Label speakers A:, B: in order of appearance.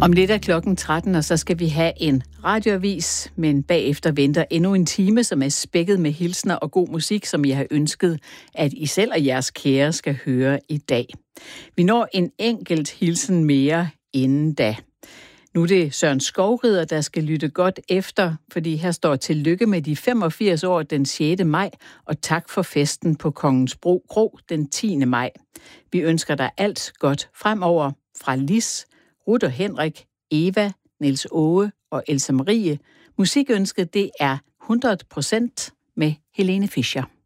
A: Om lidt er klokken 13, og så skal vi have en radioavis, men bagefter venter endnu en time, som er spækket med hilsner og god musik, som jeg har ønsket, at I selv og jeres kære skal høre i dag. Vi når en enkelt hilsen mere inden da. Nu er det Søren Skovrider, der skal lytte godt efter, fordi her står tillykke med de 85 år den 6. maj, og tak for festen på Kongens Bro Kro den 10. maj. Vi ønsker dig alt godt fremover fra Lis, Ruth og Henrik, Eva, Niels Åge og Elsa Marie. Musikønsket, det er 100% med Helene Fischer.